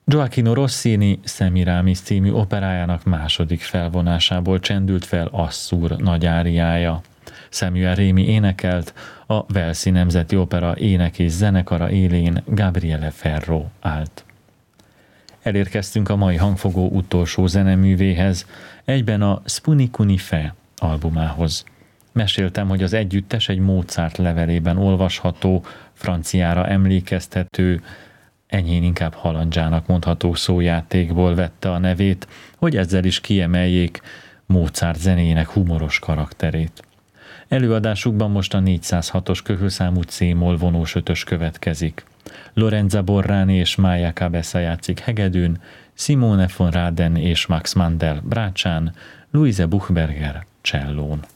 Gioacchino Rossini Semiramis című operájának második felvonásából csendült fel Asszúr nagy áriája. Samuel Rémy énekelt, a Walesi Nemzeti Opera ének és zenekara élén Gabriele Ferro állt. Elérkeztünk a mai hangfogó utolsó zeneművéhez, egyben a Spunicuni Fe albumához. Meséltem, hogy az együttes egy Mozart levelében olvasható, franciára emlékeztető, enyhén inkább halandzsának mondható szójátékból vette a nevét, hogy ezzel is kiemeljék Mozart zenének humoros karakterét. Előadásukban most a 406-os köhöszámú C-moll vonós ötös következik. Lorenza Borrani és Maja Cabeza játszik hegedűn, Simone von Raden és Max Mandel brácsán, Luise Buchberger csellón.